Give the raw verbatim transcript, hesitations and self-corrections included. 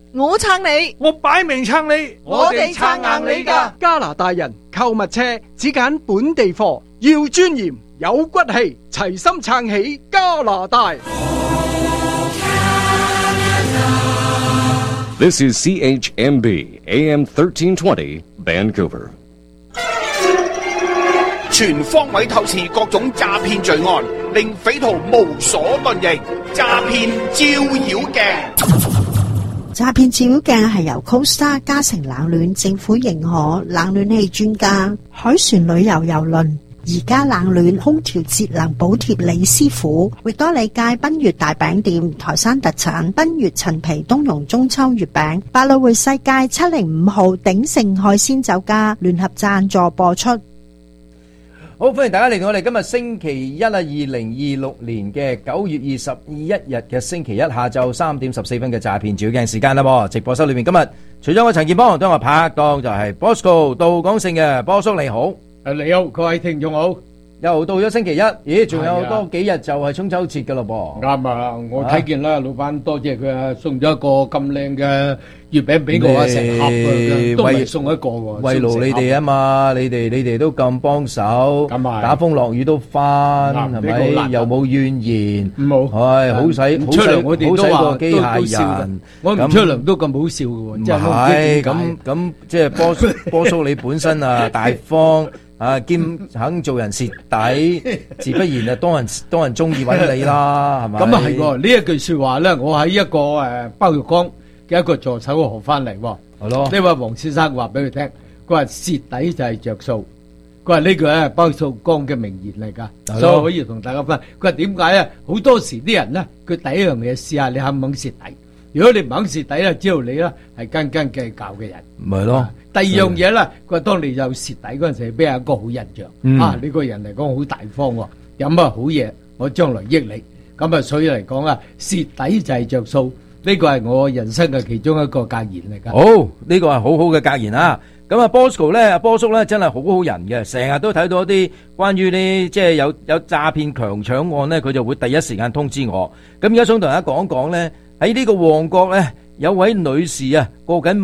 我撐你， 我擺明撐你， 我哋撐硬你㗎。 加拿大人購物車只揀本地貨，要尊嚴有骨氣，齊心撐起加拿大。 This is C H M B A M thirteen twenty Vancouver。 全方位透視各種詐騙罪案，令匪徒無所遁形。詐騙照妖鏡， 詐騙照妖鏡係由 Costa 嘉誠冷暖政府認可冷暖氣專家海船旅遊郵輪而家冷暖空調節能補貼李師傅，域多利街賓悅大餅店台山特產賓悅陳皮冬蓉中秋月餅，百老匯世界七零五號鼎盛海鮮酒家聯合贊助播出。 好，歡迎大家嚟到我哋今日星期一啊，二零二六年嘅九月二十一日嘅星期一下晝三點十四分嘅詐騙照妖鏡時間啦。直播室裏面今日除咗我陳健邦，都有我拍檔就係 Bosco 杜廣盛嘅波叔，你好。 誒，你好，各位聽眾好。 又到咗星期一，咦？仲有多幾日就係中秋節噶咯噃。 啱啊！我睇見啦，老闆多謝佢啊，送咗一個咁靚嘅月餅俾我啊，成盒啊，都未送一個喎。 慰勞你哋啊嘛，你哋你哋都咁幫手，打風落雨都翻，係咪？又冇怨言， 冇， 係好使， 唔出糧我哋都話機械人， 我唔出糧都咁好笑嘅喎。 唔係咁咁，即係波波叔你本身啊大方。啊，兼肯做人蝕底，自不然就多人多人中意揾你啦，係咪？ 咁啊係喎，呢一句説話咧，我喺一個誒包玉剛嘅一個助手學翻嚟喎。 係咯， 呢位黃先生話俾佢聽，佢話蝕底就係着數。佢話呢句咧包玉剛嘅名言嚟㗎，所以可以同大家分。佢話點解啊？好多時啲人咧，佢第一樣嘢試下你肯唔肯蝕底。如果你唔肯蝕底咧，知道你咧係斤斤計較嘅人。 唔係咯。 第二樣嘢咧，佢話當你有蝕底嗰陣時，俾人一個好印象。嗯、啊，呢個人嚟講好大方喎，有乜好嘢，我將來益你。咁啊，所以嚟講啊，蝕底就係着數。呢個係我人生嘅其中一個格言嚟㗎。 好，呢個係好好嘅格言啊！咁啊，Bosco 咧，阿波叔咧，真係好好人嘅，成日都睇到一啲關於呢，即係有有詐騙強搶案咧，佢就會第一時間通知我。咁而家想同大家講講咧，喺呢個旺角咧，有位女士啊，過緊